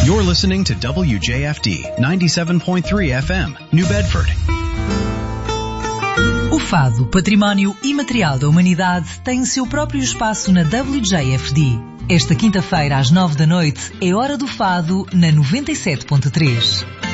You're listening to WJFD 97.3 FM, New Bedford. O fado, património imaterial da humanidade, tem o seu próprio espaço na WJFD. Esta quinta-feira às 9 da noite é Hora do Fado na 97.3.